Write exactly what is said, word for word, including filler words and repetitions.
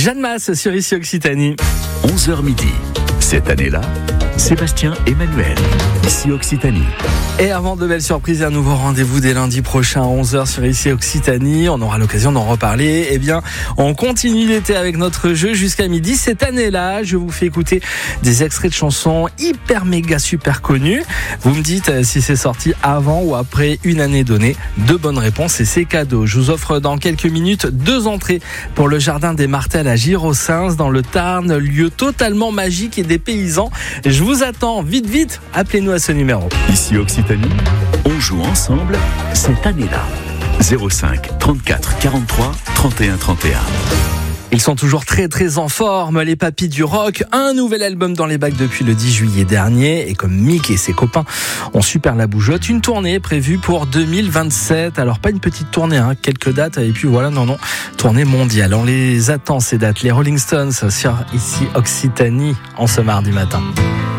Jeanne Masse sur Ici Occitanie. onze heures midi. Cette année-là, Sébastien Emmanuel, Ici Occitanie. Et avant de belles surprises, un nouveau rendez-vous dès lundi prochain à onze heures sur Ici Occitanie. On aura l'occasion d'en reparler. Eh bien, on continue l'été avec notre jeu jusqu'à midi. Cette année-là, je vous fais écouter des extraits de chansons hyper méga super connues. Vous me dites si c'est sorti avant ou après une année donnée. Deux bonnes réponses et c'est cadeau. Je vous offre dans quelques minutes deux entrées pour le Jardin des Martels à Girossens dans le Tarn, lieu totalement magique et dépaysant. Je vous attends, vite vite, appelez-nous à ce numéro. Ici Occitanie, on joue ensemble cette année-là. zéro cinq trente-quatre quarante-trois trente et un trente et un. Ils sont toujours très très en forme, les papis du rock. Un nouvel album dans les bacs depuis le dix juillet dernier. Et comme Mick et ses copains ont su perdre la bougeotte, une tournée prévue pour deux mille vingt-sept. Alors pas une petite tournée, hein, quelques dates et puis voilà, non non, tournée mondiale. On les attend ces dates. Les Rolling Stones sur Ici Occitanie en ce mardi matin.